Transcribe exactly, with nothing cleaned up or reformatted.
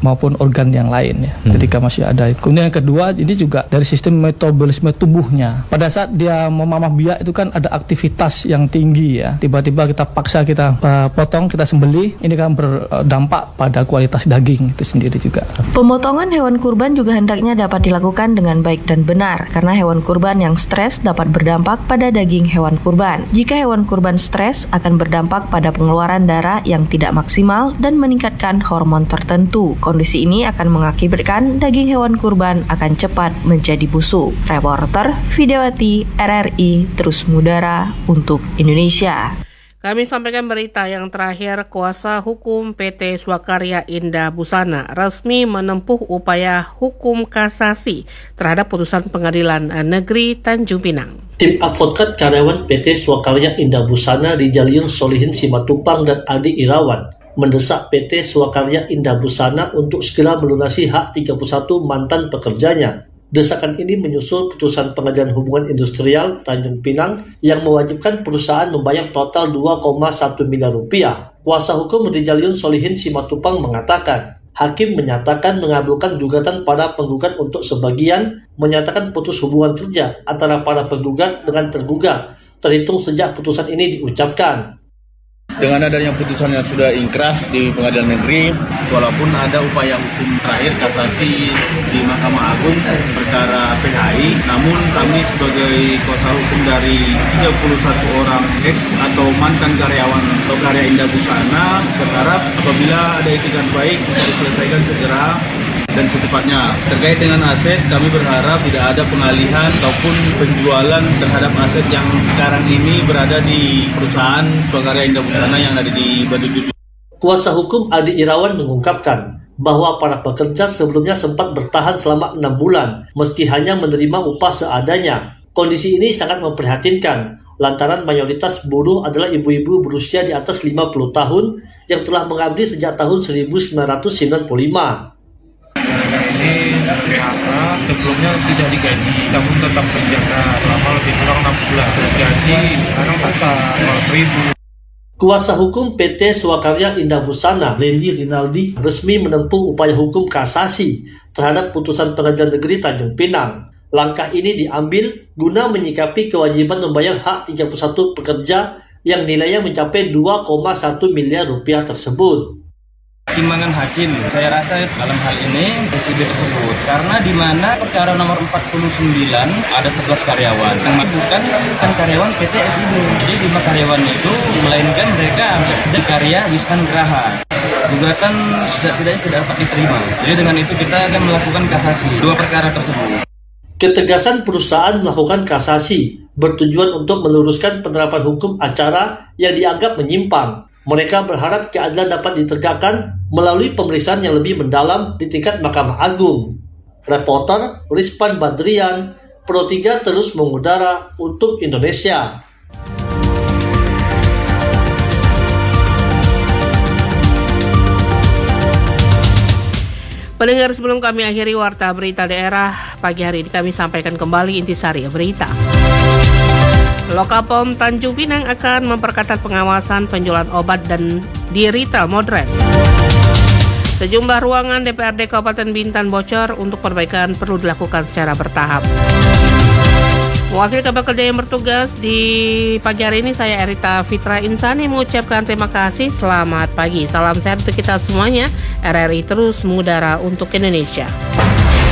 maupun organ yang lain ya, hmm. ketika masih ada. Kemudian yang kedua, ini juga dari sistem metabolisme tubuhnya. Pada saat dia memamah biak itu kan ada aktivitas yang tinggi ya. Tiba-tiba kita paksa kita uh, potong, kita sembelih, ini kan berdampak pada kualitas daging itu sendiri juga. Pemotongan hewan kurban juga hendaknya dapat dilakukan dengan baik dan benar, karena hewan kurban yang stres dapat berdampak pada daging hewan kurban. Jika hewan kurban stres, akan berdampak pada pengeluaran darah yang tidak maksimal dan meningkatkan hormon tertentu. Kondisi ini akan mengakibatkan daging hewan kurban akan cepat menjadi busuk. Reporter Videowati R R I terus mengudara untuk Indonesia. Kami sampaikan berita yang terakhir. Kuasa hukum P T Swakarya Indah Busana resmi menempuh upaya hukum kasasi terhadap putusan Pengadilan Negeri Tanjung Pinang. Tim advokat karyawan P T Swakarya Indah Busana Rijaliun Solihin Simatupang dan Adi Irawan mendesak P T Swakarya Indah Busana untuk segera melunasi hak tiga puluh satu mantan pekerjanya. Desakan ini menyusul putusan Pengadilan Hubungan Industrial Tanjung Pinang yang mewajibkan perusahaan membayar total dua koma satu miliar rupiah. Kuasa hukum Rijaliun Solihin Simatupang mengatakan, hakim menyatakan mengabulkan gugatan para penggugat untuk sebagian, menyatakan putus hubungan kerja antara para penggugat dengan tergugat, terhitung sejak putusan ini diucapkan. Dengan adanya putusan yang sudah ingkrah di Pengadilan Negeri, walaupun ada upaya hukum terakhir kasasi di Mahkamah Agung perkara P H I, namun kami sebagai kuasa hukum dari tiga puluh satu orang ex atau mantan karyawan Swakarya Indah Busana berharap apabila ada itikat baik bisa diselesaikan segera dan secepatnya. Terkait dengan aset, kami berharap tidak ada pengalihan ataupun penjualan terhadap aset yang sekarang ini berada di perusahaan Swakarya Indah Busana yang ada di Bandung. Kuasa hukum Adi Irawan mengungkapkan bahwa para pekerja sebelumnya sempat bertahan selama enam bulan meski hanya menerima upah seadanya. Kondisi ini sangat memprihatinkan lantaran mayoritas buruh adalah ibu-ibu berusia di atas lima puluh tahun yang telah mengabdi sejak tahun seribu sembilan ratus sembilan puluh lima. Ini P H K sebelumnya tidak digaji, namun tetap menjaga selama lebih kurang enam bulan. Gaji sekarang besar seratus ribu. Kuasa hukum P T Swakarya Indah Busana, Randy Rinaldi, resmi menempuh upaya hukum kasasi terhadap putusan Pengadilan Negeri Tanjung Pinang. Langkah ini diambil guna menyikapi kewajiban membayar hak tiga puluh satu pekerja yang nilainya mencapai dua koma satu miliar rupiah tersebut. Timbangan hakim, saya rasa dalam hal ini S I B tersebut karena di mana perkara nomor empat puluh sembilan ada sebelas karyawan yang bukan bukan karyawan P T S I B. Jadi lima karyawan itu melainkan mereka ada karya Wisman Graha. Gugatan setidaknya tidak dapat diterima. Jadi dengan itu kita akan melakukan kasasi dua perkara tersebut. Ketegasan perusahaan melakukan kasasi bertujuan untuk meluruskan penerapan hukum acara yang dianggap menyimpang. Mereka berharap keadilan dapat ditegakkan melalui pemeriksaan yang lebih mendalam di tingkat Mahkamah Agung. Reporter Rizpan Badrian, Pro tiga terus mengudara untuk Indonesia. Pendengar, sebelum kami akhiri warta berita daerah pagi hari ini, kami sampaikan kembali intisari berita. Lokapom Tanjung Pinang akan memperketat pengawasan penjualan obat dan di retail modern. Sejumlah ruangan D P R D Kabupaten Bintan bocor, untuk perbaikan perlu dilakukan secara bertahap. Mewakili kabar kerja yang bertugas di pagi hari ini, saya Erita Fitra Insani mengucapkan terima kasih. Selamat pagi, salam sehat untuk kita semuanya. R R I terus mengudara untuk Indonesia.